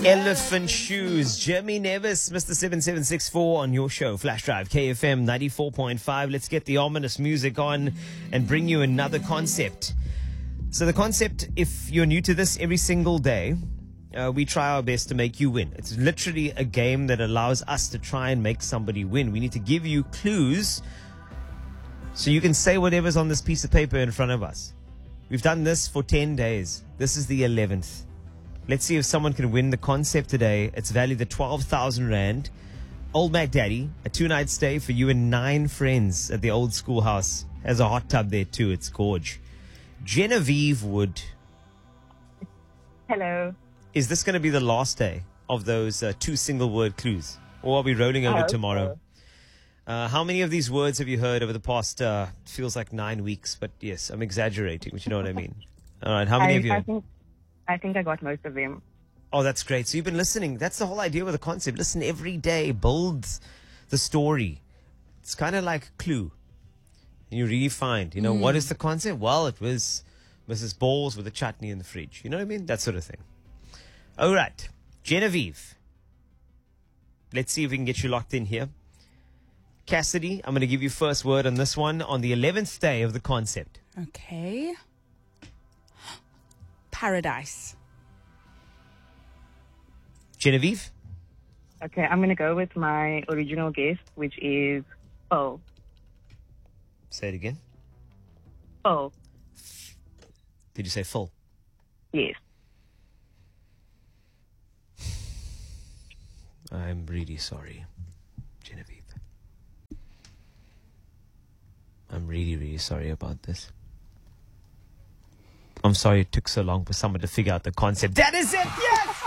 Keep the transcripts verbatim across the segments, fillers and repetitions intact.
Elephant Shoes, Jimmy Nevis, Mister seven seven six four on your show, Flash Drive, K F M ninety-four point five. Let's get the ominous music on and bring you another concept. So the concept, if you're new to this, every single day, uh, we try our best to make you win. It's literally a game that allows us to try and make somebody win. We need to give you clues so you can say whatever's on this piece of paper in front of us. We've done this for ten days. This is the eleventh. Let's see if someone can win the concept today. It's valued at twelve thousand rand. Old Mac Daddy, a two-night stay for you and nine friends at the old schoolhouse. Has a hot tub there too. It's gorge. Genevieve Wood. Hello. Is this going to be the last day of those uh, two single-word clues? Or are we rolling over tomorrow? So. Uh, how many of these words have you heard over the past, uh, feels like nine weeks, but yes, I'm exaggerating, but you know what I mean. All right, how many I, have you heard? I think, I think I got most of them. Oh, that's great. So you've been listening. That's the whole idea with the concept. Listen every day. Build the story. It's kind of like Clue. And you really find, you know, mm. what is the concept? Well, it was Missus Balls with a chutney in the fridge. You know what I mean? That sort of thing. All right. Genevieve. Let's see if we can get you locked in here. Cassidy, I'm going to give you first word on this one on the eleventh day of the concept. Okay. Paradise. Genevieve? Okay, I'm going to go with my original guess, which is full. Say it again. Full. Did you say full? Yes. I'm really sorry, Genevieve. I'm really, really sorry about this. I'm sorry it took so long for someone to figure out the concept. That is it! Yes!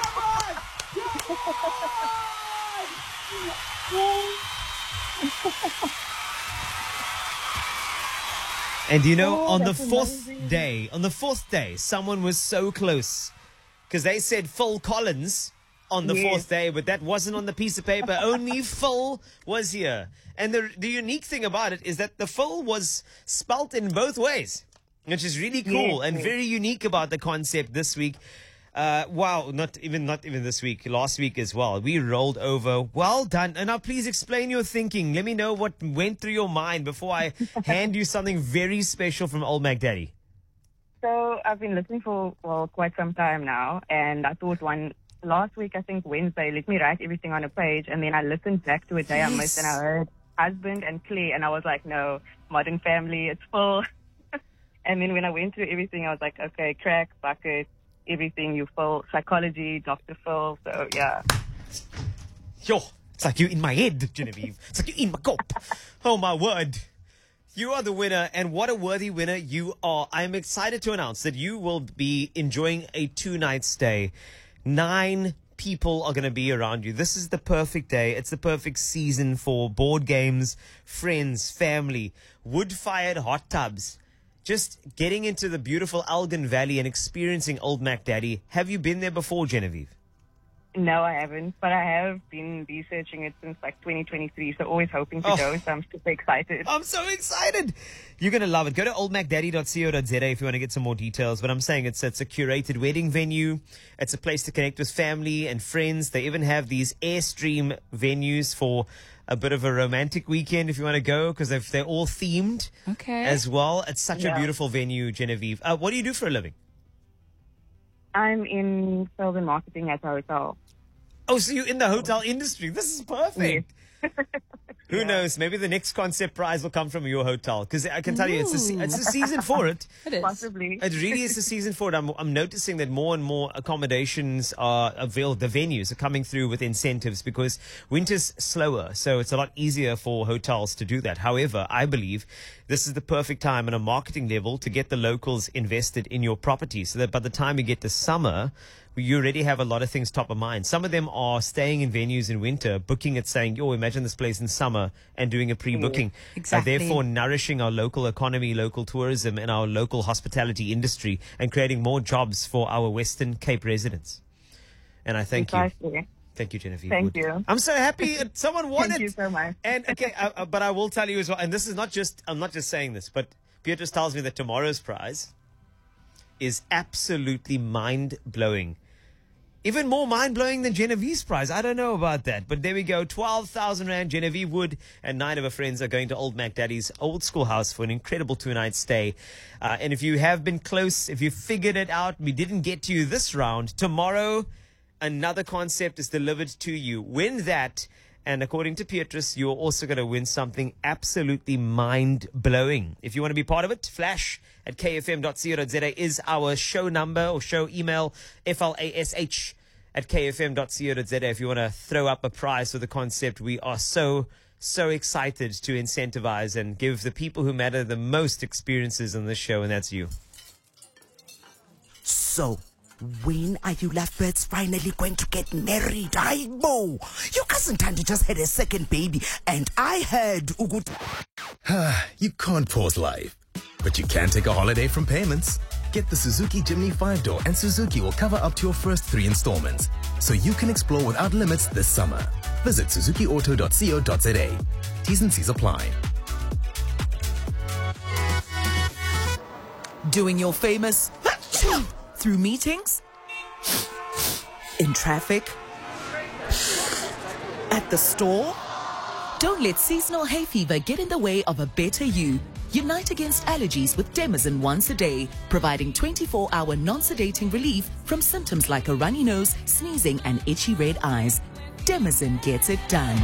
Come on! And you know, oh, on the fourth amazing. day, on the fourth day, someone was so close. Because they said Phil Collins on the yes. fourth day, but that wasn't on the piece of paper. Only Phil was here. And the the unique thing about it is that the Phil was spelt in both ways, which is really cool yes, and yes. very unique about the concept this week. Uh, wow, not even not even this week, last week as well. We rolled over. Well done. And now please explain your thinking. Let me know what went through your mind before I hand you something very special from Old Mac Daddy. So I've been listening for, well, quite some time now, and I thought one last week, I think Wednesday, let me write everything on a page, and then I listened back to a day yes. I missed, and I heard husband and Clay, and I was like, no, Modern Family, it's full. And then when I went through everything, I was like, okay, crack, bucket, everything, you full, psychology, Doctor Phil, so yeah. Yo, it's like you in my head, Genevieve. It's like you in my cup. Oh my word. You are the winner, and what a worthy winner you are. I'm excited to announce that you will be enjoying a two-night stay. Nine people are going to be around you. This is the perfect day. It's the perfect season for board games, friends, family, wood-fired hot tubs. Just getting into the beautiful Elgin Valley and experiencing Old Mac Daddy. Have you been there before, Genevieve? No, I haven't, but I have been researching it since like twenty twenty-three, so always hoping to oh, go, so I'm super excited. I'm so excited. You're going to love it. Go to old mac daddy dot co dot za if you want to get some more details, but I'm saying it's, it's a curated wedding venue. It's a place to connect with family and friends. They even have these Airstream venues for a bit of a romantic weekend if you want to go, because they're all themed okay. as well. It's such yeah. a beautiful venue, Genevieve. Uh, what do you do for a living? I'm in sales and marketing at a hotel. Oh, so you're in the hotel industry. This is perfect. Yes. Who yeah. knows? Maybe the next concept prize will come from your hotel. Because I can tell Ooh. you, it's a, it's a season for it. It is. Possibly. It really is a season for it. I'm, I'm noticing that more and more accommodations are available. The venues are coming through with incentives because winter's slower. So it's a lot easier for hotels to do that. However, I believe this is the perfect time on a marketing level to get the locals invested in your property so that by the time you get to summer, you already have a lot of things top of mind. Some of them are staying in venues in winter, booking it, saying, yo, imagine this place in summer, and doing a pre-booking. Exactly. Uh, therefore, nourishing our local economy, local tourism, and our local hospitality industry, and creating more jobs for our Western Cape residents. And I thank Precisely. you. Thank you, Genevieve. Thank Wood. you. I'm so happy someone won Thank it. you so much. And okay, uh, uh, but I will tell you as well, and this is not just, I'm not just saying this, but Beatrice tells me that tomorrow's prize is absolutely mind-blowing. Even more mind-blowing than Genevieve's prize. I don't know about that. But there we go. twelve thousand Rand. Genevieve Wood and nine of her friends are going to Old Mac Daddy's old schoolhouse for an incredible two-night stay. Uh, and if you have been close, if you figured it out, we didn't get to you this round, tomorrow another concept is delivered to you. Win that. And according to Petrus, you're also going to win something absolutely mind-blowing. If you want to be part of it, flash at k f m dot co dot z a is our show number or show email, F L A S H at k f m dot co dot z a. If you want to throw up a prize for the concept, we are so, so excited to incentivize and give the people who matter the most experiences on this show, and that's you. So, when are you lovebirds finally going to get married? I know. Your cousin Tandy just had a second baby, and I heard Ugut. You can't pause life, but you can take a holiday from payments. Get the Suzuki Jimny five door and Suzuki will cover up to your first three installments, so you can explore without limits this summer. Visit suzuki auto dot co dot z a. T's and C's apply. Doing your famous through meetings, in traffic, at the store. Don't let seasonal hay fever get in the way of a better you. Unite against allergies with Demazin once a day, providing twenty-four hour non-sedating relief from symptoms like a runny nose, sneezing, and itchy red eyes. Demazin gets it done.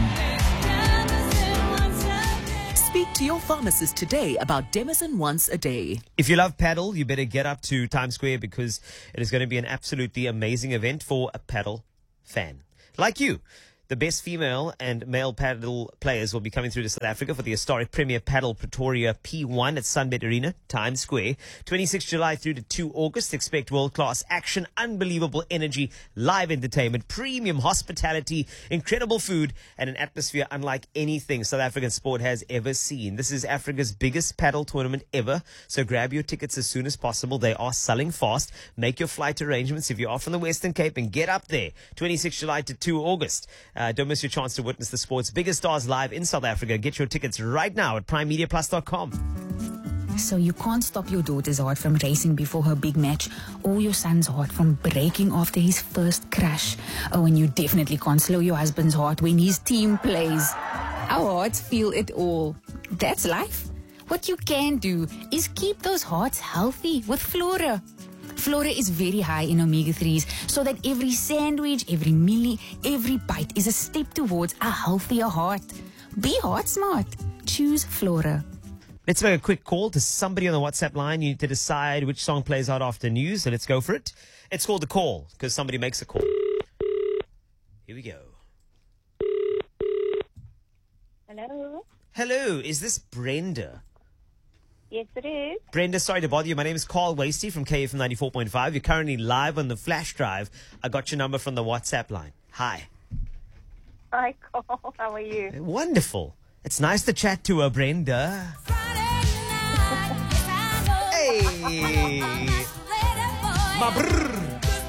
Speak to your pharmacist today about Demazin once a day. If you love paddle, you better get up to Times Square because it is going to be an absolutely amazing event for a paddle fan like you. The best female and male paddle players will be coming through to South Africa for the historic Premier Paddle Pretoria P one at Sunbet Arena, Times Square. twenty-sixth of July through to the second of August. Expect world-class action, unbelievable energy, live entertainment, premium hospitality, incredible food, and an atmosphere unlike anything South African sport has ever seen. This is Africa's biggest paddle tournament ever, so grab your tickets as soon as possible. They are selling fast. Make your flight arrangements if you are from the Western Cape and get up there. twenty-sixth of July to the second of August. Uh, don't miss your chance to witness the sport's biggest stars live in South Africa. Get your tickets right now at prime media plus dot com. So you can't stop your daughter's heart from racing before her big match, or your son's heart from breaking after his first crash. Oh, and you definitely can't slow your husband's heart when his team plays. Our hearts feel it all. That's life. What you can do is keep those hearts healthy with Flora. Flora is very high in omega threes, so that every sandwich, every meal, every bite is a step towards a healthier heart. Be heart smart. Choose Flora. Let's make a quick call to somebody on the WhatsApp line. You need to decide which song plays out after news, so let's go for it. It's called The Call, because somebody makes a call. Here we go. Hello. Hello, is this Brenda? Yes, it is. Brenda, sorry to bother you. My name is Carl Wasty from K F M ninety-four point five. You're currently live on the flash drive. I got your number from the WhatsApp line. Hi. Hi, Carl. How are you? Wonderful. It's nice to chat to her, Brenda. Hey. My brr.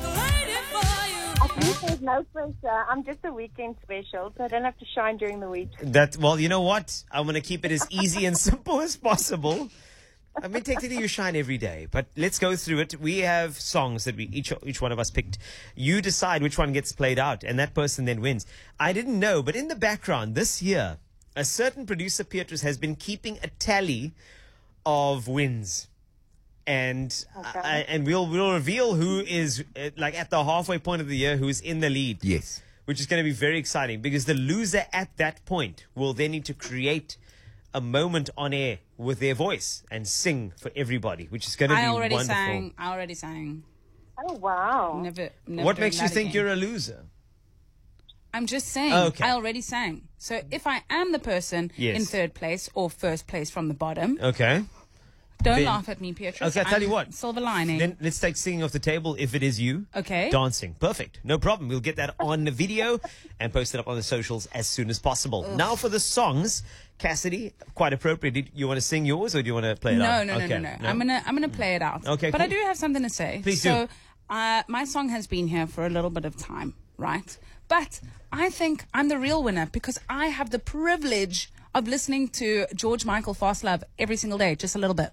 At least there's no pressure. I'm just a weekend special, so I don't have to shine during the week. That, well, you know what? I'm going to keep it as easy and simple as possible. I mean, technically you shine every day, but let's go through it. We have songs that we each each one of us picked. You decide which one gets played out, and that person then wins. I didn't know, but in the background this year, a certain producer, Petrus, has been keeping a tally of wins. And Okay. I, and we'll we'll reveal who is uh, like at the halfway point of the year who's in the lead. Yes. Which is going to be very exciting because the loser at that point will then need to create a moment on air with their voice and sing for everybody, which is going to be I already wonderful. sang. I already sang. Oh, wow. Never. never What doing makes you that think again. you're a loser? I'm just saying. Okay. I already sang. So if I am the person Yes. in third place or first place from the bottom, Okay. don't Then- laugh at me, Beatrice. Okay, I'll tell I'm you what. Silver lining. Then let's take singing off the table if it is you. Okay. Dancing. Perfect. No problem. We'll get that on the video and post it up on the socials as soon as possible. Now for the songs. Cassidy, quite appropriate. Do you want to sing yours or do you want to play it no, out? no, no, Okay. no, no, I'm gonna I'm gonna play it out. Okay, But I cool. do have something to say. Please so, do. Uh, my song has been here for a little bit of time, right? But I think I'm the real winner because I have the privilege of listening to George Michael Fast Love every single day, just a little bit.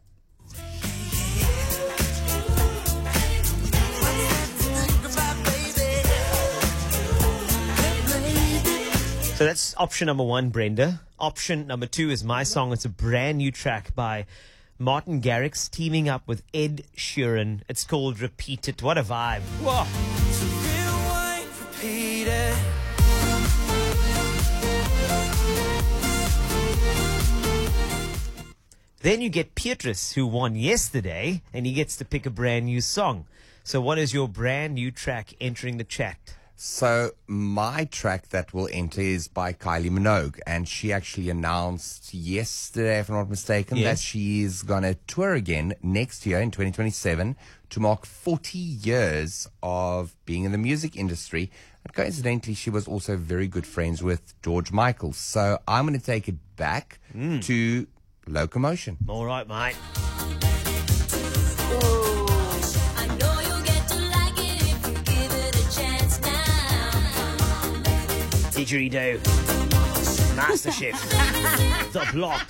So that's option number one, Brenda. Option number two is my song. It's a brand new track by Martin Garrix teaming up with Ed Sheeran. It's called Repeat It. What a vibe. Whoa. Repeat it. Then you get Petrus, who won yesterday, and he gets to pick a brand new song. So what is your brand new track entering the chat? So my track that will enter is by Kylie Minogue, and she actually announced yesterday, if I'm not mistaken, Yes. that she is going to tour again next year in twenty twenty-seven to mark forty years of being in the music industry. And coincidentally, she was also very good friends with George Michael. So I'm going to take it back Mm. to Locomotion. All right, mate. I know you'll get to like it if you give it a chance now. Didgeridoo. Master Chef. The Block.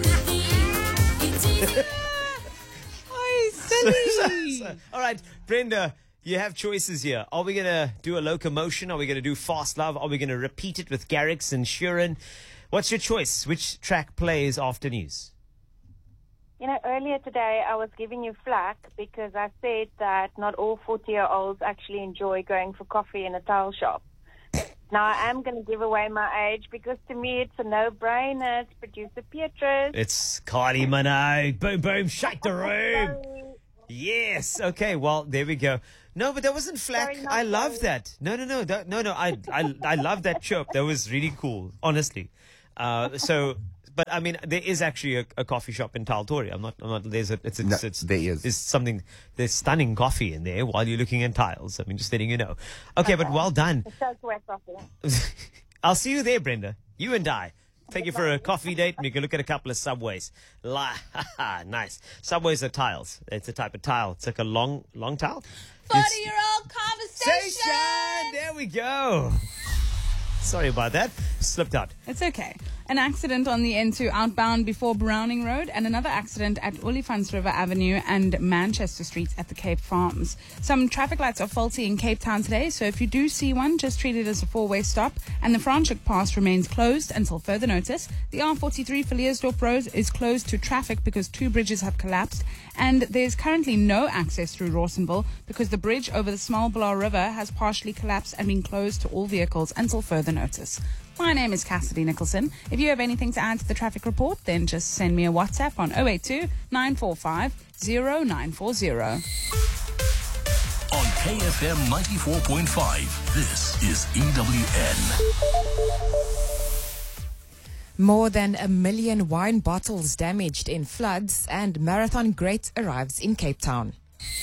Oh, silly. All right, Brenda, you have choices here. Are we going to do a Locomotion? Are we going to do Fast Love? Are we going to repeat it with Garrix and Sheeran? What's your choice? Which track plays after news? You know, earlier today I was giving you flack because I said that not all forty-year-olds actually enjoy going for coffee in a tile shop. Now I am going to give away my age because to me it's a no-brainer. It's producer Petrus. It's Kylie Minogue. Boom, boom, shake the room. Yes. Okay. Well, there we go. No, but that wasn't flack. Sorry, not I love sorry. that. No, no, no, that, no, no. I, I, I love that chirp. That was really cool. Honestly. Uh, so, but I mean, there is actually a, a coffee shop in Taltori. I'm not. I'm not. There's a. It's. it's, No, it's there is. There's something. There's stunning coffee in there while you're looking at tiles. I mean, just letting you know. Okay, but well done. It's so sweat coffee. I'll see you there, Brenda. You and I. Take you for a coffee date and you can look at a couple of subways. La, nice. Subways are tiles. It's a type of tile. It's like a long, long tile. forty-year-old conversation. Station! There we go. Sorry about that. Slipped out. It's okay. An accident on the N two outbound before Browning Road and another accident at Olifants River Avenue and Manchester Street at the Cape Farms. Some traffic lights are faulty in Cape Town today, so if you do see one, just treat it as a four-way stop. And the Franschhoek Pass remains closed until further notice. The R forty-three Villiers-Dorp Road is closed to traffic because two bridges have collapsed. And there's currently no access through Rawsonville because the bridge over the Smalblaw River has partially collapsed and been closed to all vehicles until further notice. My name is Cassidy Nicholson. If you have anything to add to the traffic report, then just send me a WhatsApp on zero eight two, nine four five, zero nine four zero. On K F M ninety-four point five, this is E W N. More than a million wine bottles damaged in floods, and marathon great arrives in Cape Town.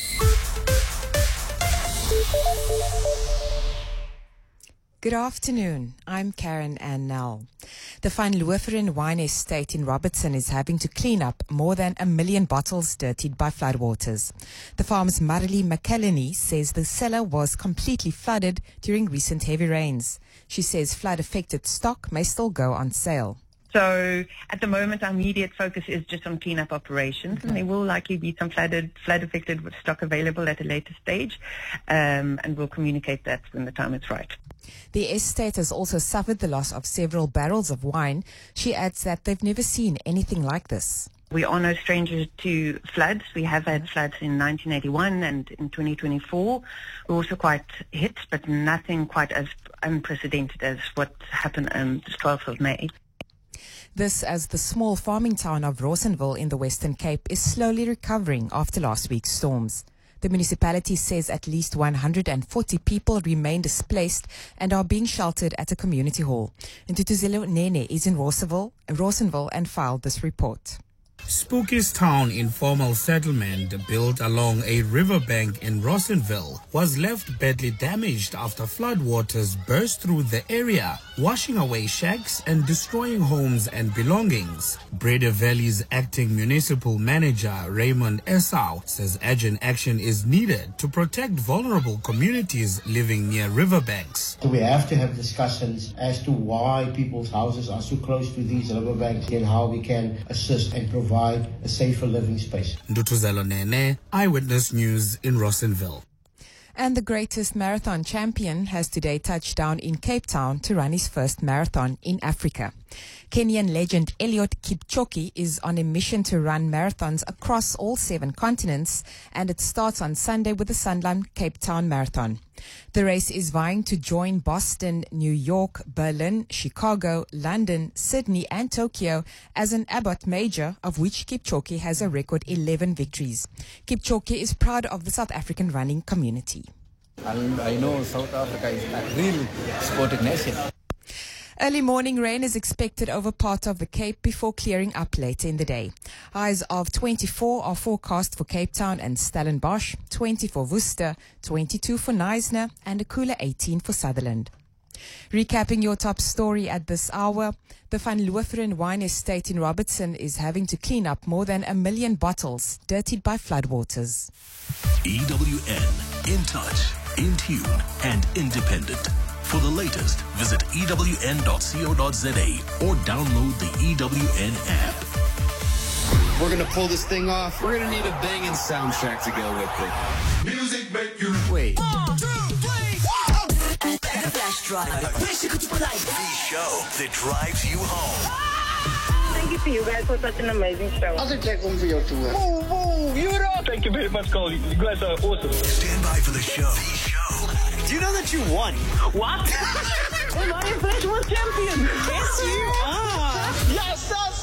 Good afternoon. I'm Karen Ann Nell. The Van Looferen Wine Estate in Robertson is having to clean up more than a million bottles dirtied by floodwaters. The farm's Marilee McElhenney says the cellar was completely flooded during recent heavy rains. She says flood-affected stock may still go on sale. So at the moment, our immediate focus is just on cleanup operations, and there will likely be some flooded, flood-affected stock available at a later stage, um, and we'll communicate that when the time is right. The estate has also suffered the loss of several barrels of wine. She adds that they've never seen anything like this. We are no strangers to floods. We have had floods in nineteen eighty-one and in twenty twenty-four. We're also quite hit, but nothing quite as unprecedented as what happened on the twelfth of May. This as the small farming town of Rawsonville in the Western Cape is slowly recovering after last week's storms. The municipality says at least one hundred forty people remain displaced and are being sheltered at a community hall. Ntutuzelo Nene is in Rawsonville, Rawsonville and filed this report. Spookies Town informal settlement built along a riverbank in Rawsonville was left badly damaged after floodwaters burst through the area, washing away shacks and destroying homes and belongings. Breda Valley's acting municipal manager Raymond Esau says urgent action is needed to protect vulnerable communities living near riverbanks. So we have to have discussions as to why people's houses are so close to these riverbanks and how we can assist and provide a safer living space. Ndutuzelo Nene, Eyewitness News in Rawsonville. And the greatest marathon champion has today touched down in Cape Town to run his first marathon in Africa. Kenyan legend Eliud Kipchoge is on a mission to run marathons across all seven continents, and it starts on Sunday with the Sunland Cape Town Marathon. The race is vying to join Boston, New York, Berlin, Chicago, London, Sydney and Tokyo as an Abbott major, of which Kipchoge has a record eleven victories. Kipchoge is proud of the South African running community. I, I know South Africa is a real sporting nation. Early morning rain is expected over part of the Cape before clearing up later in the day. Highs of twenty-four are forecast for Cape Town and Stellenbosch, twenty for Worcester, twenty-two for Knysna, and a cooler eighteen for Sutherland. Recapping your top story at this hour, the Van Looferen Wine Estate in Robertson is having to clean up more than a million bottles dirtied by floodwaters. E W N, in touch, in tune, and independent. For the latest, visit E W N dot co dot za or download the E W N app. We're gonna pull this thing off. We're gonna need a banging soundtrack to go with it. Music make you wait. One, two, three, four. The Flash Drive. The show that drives you home. Thank you to you guys for such an amazing show. I'll take one for your tour. Woo, woo, you know. Thank you very much, Cole. You guys are awesome. Stand by for the show. The show. Do you know that you won? What? Am I a Flash World Champion? Yes, you are. Yes, that's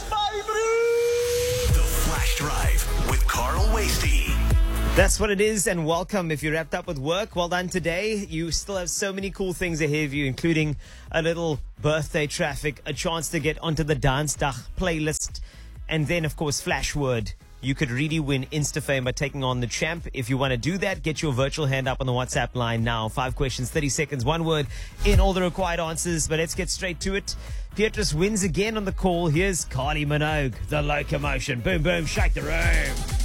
baby. The Flash Drive with Carl Wasty. That's what it is, and welcome. If you're wrapped up with work, well done today. You still have so many cool things ahead of you, including a little birthday traffic, a chance to get onto the Dance Dag playlist, and then, of course, Flash Word. You could really win Insta-fame by taking on the champ. If you want to do that, get your virtual hand up on the WhatsApp line now. Five questions, thirty seconds, one word in all the required answers. But let's get straight to it. Pietrus wins again on the call. Here's Kylie Minogue, the locomotion. Boom, boom, shake the room.